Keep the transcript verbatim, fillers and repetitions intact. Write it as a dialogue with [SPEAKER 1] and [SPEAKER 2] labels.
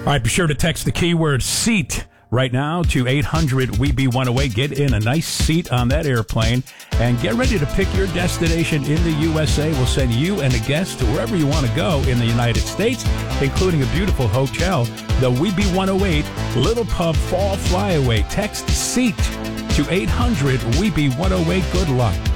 [SPEAKER 1] right, be sure to text the keyword seat right now to eight hundred W E B E one oh eight. Get in a nice seat on that airplane and get ready to pick your destination in the U S A. We'll send you and a guest to wherever you want to go in the United States, including a beautiful hotel. The W E B E one oh eight Little Pub Fall Flyaway. Text SEAT to eight hundred W E B E one oh eight. Good luck.